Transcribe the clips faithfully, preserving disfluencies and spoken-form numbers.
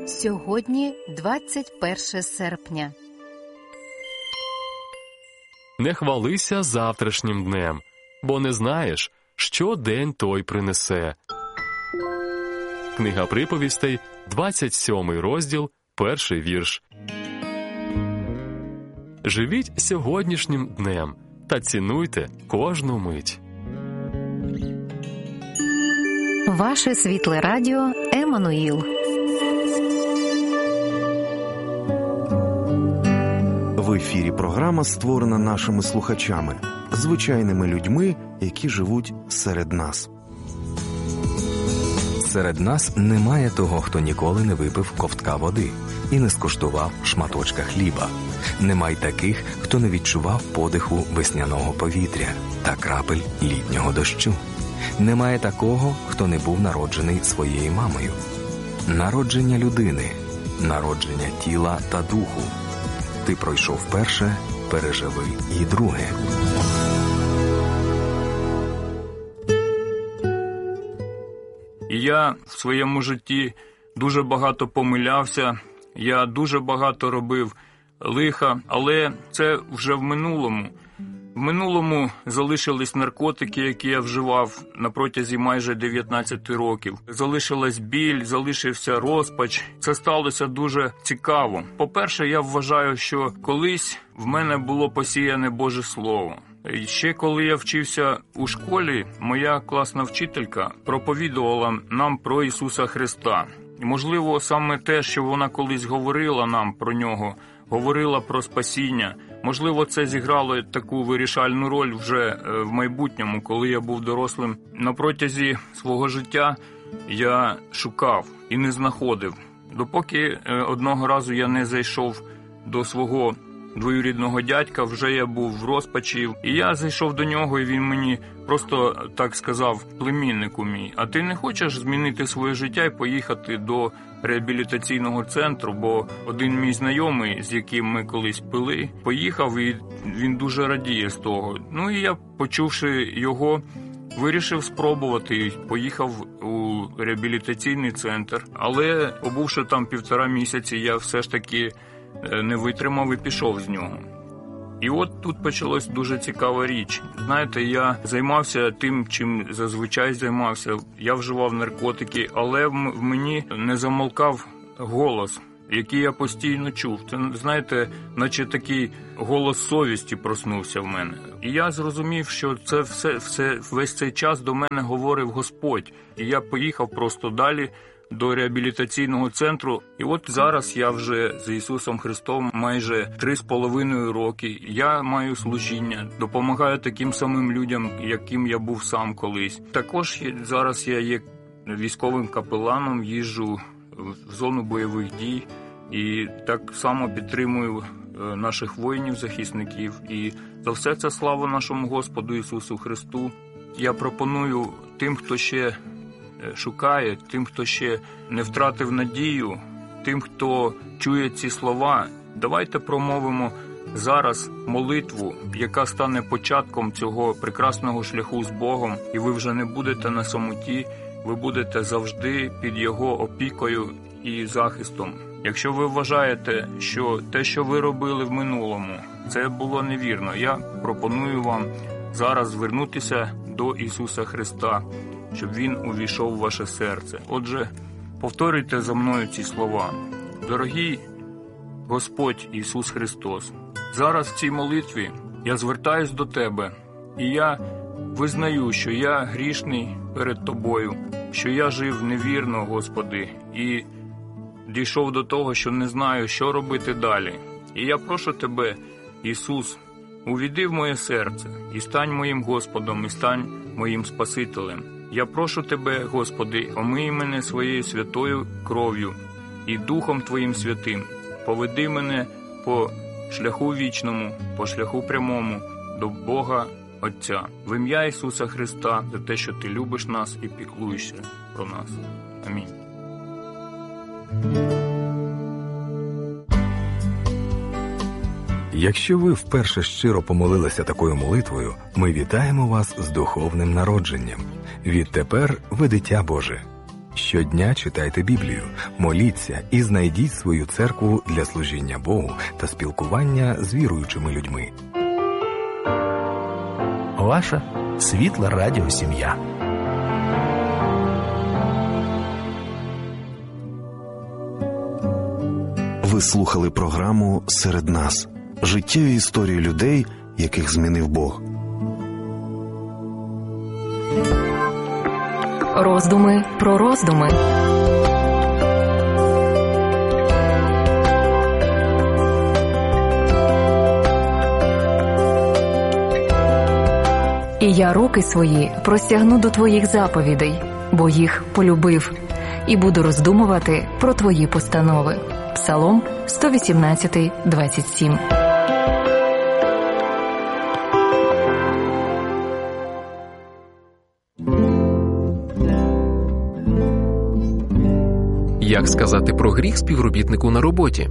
Сьогодні двадцять перше серпня. Не хвалися завтрашнім днем, бо не знаєш, що день той принесе. Книга приповістей, двадцять сьомий розділ, перший вірш. Живіть сьогоднішнім днем та цінуйте кожну мить. Ваше світле радіо Еммануїл. В ефірі програма створена нашими слухачами, звичайними людьми, які живуть серед нас. Серед нас немає того, хто ніколи не випив ковтка води і не скуштував шматочка хліба. Немає таких, хто не відчував подиху весняного повітря та крапель літнього дощу. Немає такого, хто не був народжений своєю мамою. Народження людини, народження тіла та духу. Ти пройшов перше, переживи і друге. Я в своєму житті дуже багато помилявся, я дуже багато робив лиха, але це вже в минулому. В минулому залишились наркотики, які я вживав на протязі майже дев'ятнадцяти років. Залишилась біль, залишився розпач. Це сталося дуже цікаво. По-перше, я вважаю, що колись в мене було посіяне Боже Слово. І ще коли я вчився у школі, моя класна вчителька проповідувала нам про Ісуса Христа. І, можливо, саме те, що вона колись говорила нам про Нього, говорила про спасіння, можливо, це зіграло таку вирішальну роль вже в майбутньому, коли я був дорослим. На протязі свого життя я шукав і не знаходив, допоки одного разу я не зайшов до свого двоюрідного дядька, вже я був в розпачі. І я зайшов до нього, і він мені просто так сказав: племіннику мій, а ти не хочеш змінити своє життя і поїхати до реабілітаційного центру? Бо один мій знайомий, з яким ми колись пили, поїхав, і він дуже радіє з того. Ну і я, почувши його, вирішив спробувати, поїхав у реабілітаційний центр. Але, побувши там півтора місяці, я все ж таки не витримав і пішов з нього. І от тут почалась дуже цікава річ. Знаєте, я займався тим, чим зазвичай займався. Я вживав наркотики, але в мені не замовкав голос, який я постійно чув. Це, знаєте, наче такий голос совісті проснувся в мене. І я зрозумів, що це все, все, весь цей час до мене говорив Господь. І я поїхав просто далі до реабілітаційного центру. І от зараз я вже з Ісусом Христом майже три з половиною роки. Я маю служіння, допомагаю таким самим людям, яким я був сам колись. Також зараз я є військовим капеланом, їжджу в зону бойових дій і так само підтримую наших воїнів-захисників. І за все це слава нашому Господу Ісусу Христу. Я пропоную тим, хто ще шукає, тим, хто ще не втратив надію, тим, хто чує ці слова, давайте промовимо зараз молитву, яка стане початком цього прекрасного шляху з Богом, і ви вже не будете на самоті, ви будете завжди під Його опікою і захистом. Якщо ви вважаєте, що те, що ви робили в минулому, це було невірно, я пропоную вам зараз звернутися до Ісуса Христа, щоб Він увійшов в ваше серце. Отже, повторюйте за мною ці слова. Дорогий Господь Ісус Христос, зараз в цій молитві я звертаюсь до Тебе, і я визнаю, що я грішний перед Тобою, що я жив невірно, Господи, і дійшов до того, що не знаю, що робити далі. І я прошу Тебе, Ісус, увійди в моє серце, і стань моїм Господом, і стань моїм Спасителем. Я прошу Тебе, Господи, омий мене своєю святою кров'ю і Духом Твоїм святим. Поведи мене по шляху вічному, по шляху прямому до Бога Отця. В ім'я Ісуса Христа, за те, що Ти любиш нас і піклуєшся про нас. Амінь. Якщо ви вперше щиро помолилися такою молитвою, ми вітаємо вас з духовним народженням. Відтепер ви дитя Боже. Щодня читайте Біблію, моліться і знайдіть свою церкву для служіння Богу та спілкування з віруючими людьми. Ваша світла радіосім'я. Ви слухали програму «Серед нас» – життєві історії людей, яких змінив Бог. Роздуми про роздуми. І я руки свої простягну до твоїх заповідей, бо їх полюбив, і буду роздумувати про твої постанови. Псалом сто вісімнадцять, двадцять сім. Як сказати про гріх співробітнику на роботі?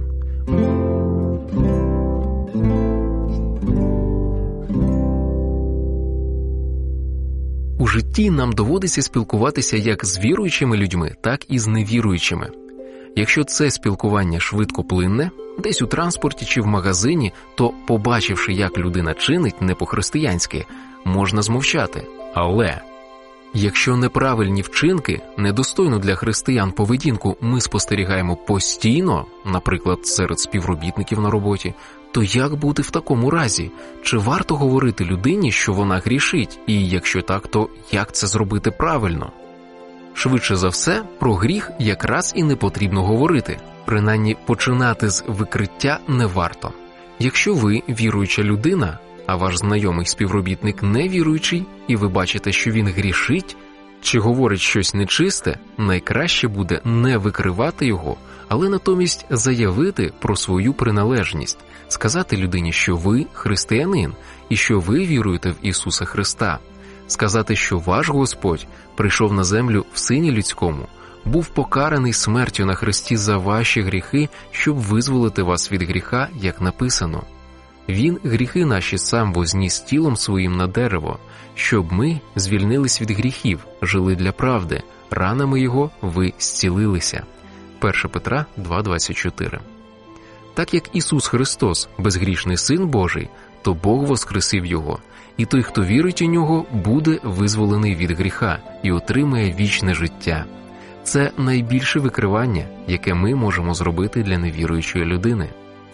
У житті нам доводиться спілкуватися як з віруючими людьми, так і з невіруючими. Якщо це спілкування швидкоплинне, десь у транспорті чи в магазині, то, побачивши, як людина чинить не по-християнськи, можна змовчати. Але якщо неправильні вчинки, недостойну для християн поведінку ми спостерігаємо постійно, наприклад, серед співробітників на роботі, то як бути в такому разі? Чи варто говорити людині, що вона грішить? І якщо так, то як це зробити правильно? Швидше за все, про гріх якраз і не потрібно говорити. Принаймні, починати з викриття не варто. Якщо ви віруюча людина, а ваш знайомий співробітник невіруючий, і ви бачите, що він грішить, чи говорить щось нечисте, найкраще буде не викривати його, але натомість заявити про свою приналежність, сказати людині, що ви християнин, і що ви віруєте в Ісуса Христа, сказати, що ваш Господь прийшов на землю в Сині Людському, був покараний смертю на хресті за ваші гріхи, щоб визволити вас від гріха, як написано. Він гріхи наші сам возніс тілом своїм на дерево, щоб ми звільнились від гріхів, жили для правди, ранами його ви зцілилися. перше Петра два двадцять чотири. Так як Ісус Христос, безгрішний Син Божий, то Бог воскресив Його, і той, хто вірить у Нього, буде визволений від гріха і отримає вічне життя. Це найбільше викривання, яке ми можемо зробити для невіруючої людини.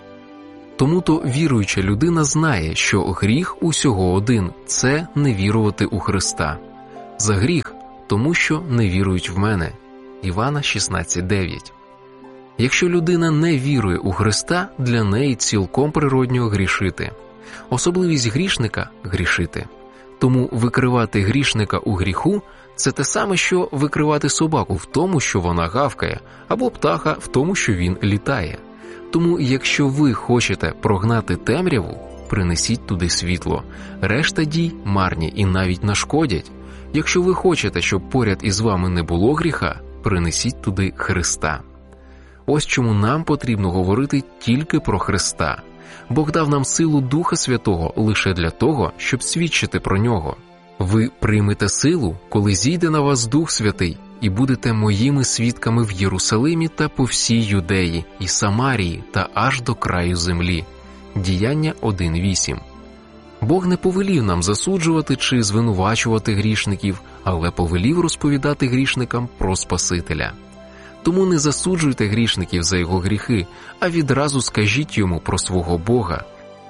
Тому-то віруюча людина знає, що гріх усього один – це не вірувати у Христа. За гріх – тому що не вірують в мене. Івана шістнадцять дев'ять. Якщо людина не вірує у Христа, для неї цілком природньо грішити. Особливість грішника – грішити. Тому викривати грішника у гріху – це те саме, що викривати собаку в тому, що вона гавкає, або птаха в тому, що він літає. Тому, якщо ви хочете прогнати темряву, принесіть туди світло. Решта дій марні і навіть нашкодять. Якщо ви хочете, щоб поряд із вами не було гріха, принесіть туди Христа. Ось чому нам потрібно говорити тільки про Христа. Бог дав нам силу Духа Святого лише для того, щоб свідчити про Нього. Ви приймете силу, коли зійде на вас Дух Святий, і будете моїми свідками в Єрусалимі та по всій Юдеї, і Самарії, та аж до краю землі. Діяння один вісім. Бог не повелів нам засуджувати чи звинувачувати грішників, але повелів розповідати грішникам про Спасителя. Тому не засуджуйте грішників за його гріхи, а відразу скажіть йому про свого Бога.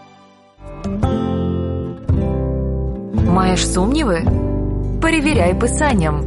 Маєш сумніви? Перевіряй Писанням.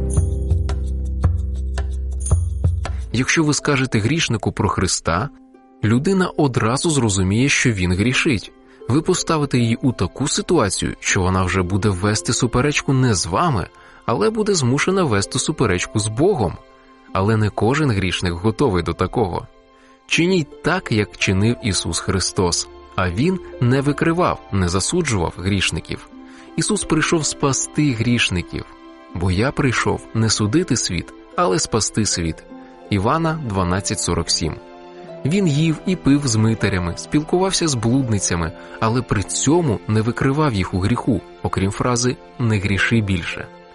Якщо ви скажете грішнику про Христа, людина одразу зрозуміє, що він грішить. Ви поставите її у таку ситуацію, що вона вже буде вести суперечку не з вами, але буде змушена вести суперечку з Богом. Але не кожен грішник готовий до такого. Чиніть так, як чинив Ісус Христос, а Він не викривав, не засуджував грішників. Ісус прийшов спасти грішників, бо я прийшов не судити світ, але спасти світ. Івана дванадцять сорок сім. Він їв і пив з митарями, спілкувався з блудницями, але при цьому не викривав їх у гріху, окрім фрази «не гріши більше».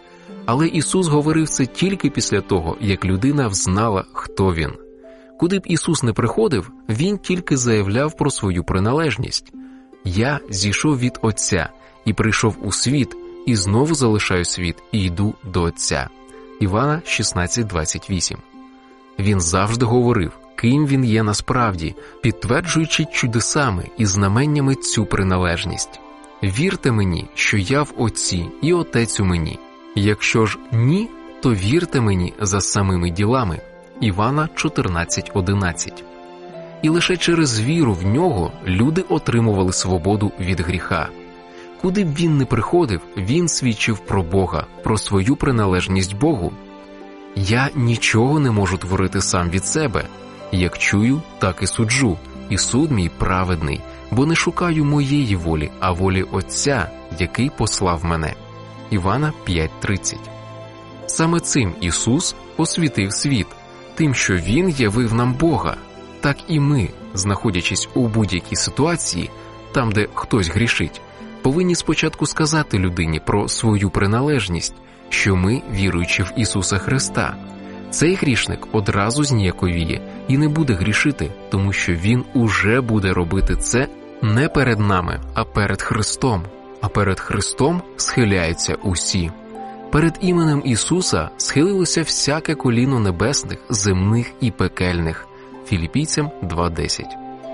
Але Ісус говорив це тільки після того, як людина взнала, хто Він. Куди б Ісус не приходив, Він тільки заявляв про свою приналежність. «Я зійшов від Отця і прийшов у світ, і знову залишаю світ, і йду до Отця». Івана шістнадцять двадцять вісім. Він завжди говорив, ким Він є насправді, підтверджуючи чудесами і знаменнями цю приналежність. «Вірте мені, що я в Отці, і Отець у мені. Якщо ж ні, то вірте мені за самими ділами». Івана чотирнадцять одинадцять. І лише через віру в Нього люди отримували свободу від гріха. Куди б він не приходив, він свідчив про Бога, про свою приналежність Богу. «Я нічого не можу творити сам від себе. Як чую, так і суджу, і суд мій праведний, бо не шукаю моєї волі, а волі Отця, який послав мене». Івана п'ять тридцять. Саме цим Ісус освітив світ, тим, що Він явив нам Бога. Так і ми, знаходячись у будь-якій ситуації, там, де хтось грішить, повинні спочатку сказати людині про свою приналежність, що ми віруючи в Ісуса Христа. Цей грішник одразу зніяковіє і не буде грішити, тому що він уже буде робити це не перед нами, а перед Христом. А перед Христом схиляються усі. Перед іменем Ісуса схилилося всяке коліно небесних, земних і пекельних. Філіпійцям два десять.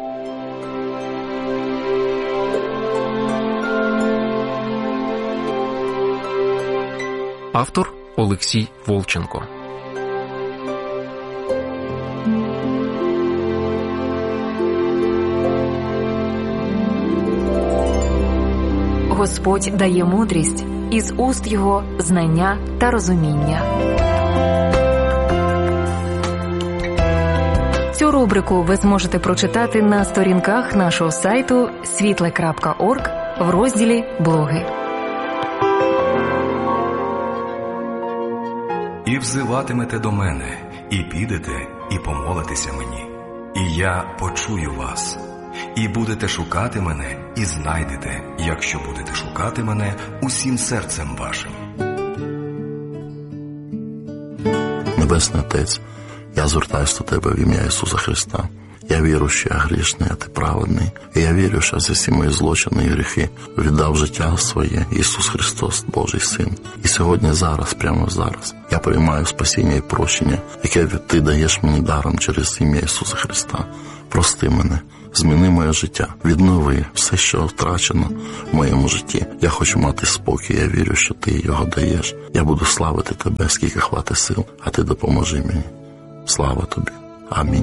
Автор Олексій Волченко. Господь дає мудрість, із уст Його знання та розуміння. Цю рубрику ви зможете прочитати на сторінках нашого сайту світле крапка орг в розділі «Блоги». «І взиватимете до мене, і підете, і помолитеся мені, і я почую вас. І будете шукати мене, і знайдете, якщо будете шукати мене усім серцем вашим». Небесний Отець, я звертаюся до Тебе в ім'я Ісуса Христа. Я вірю, що я грішний, а Ти праведний. І я вірю, що за всі мої злочини і гріхи віддав життя своє Ісус Христос, Божий Син. І сьогодні, зараз, прямо зараз, я приймаю спасіння і прощення, яке Ти даєш мені даром через ім'я Ісуса Христа. Прости мене, зміни моє життя, віднови все, що втрачено в моєму житті. Я хочу мати спокій, я вірю, що Ти його даєш. Я буду славити Тебе, скільки хватить сил, а Ти допоможи мені. Слава Тобі. Амінь.